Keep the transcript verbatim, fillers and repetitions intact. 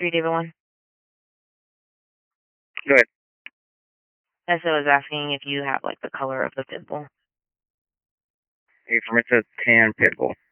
three David one. Go ahead. Yes, I was asking if you have, like, the color of the pit bull. Hey, from it says tan pit bull.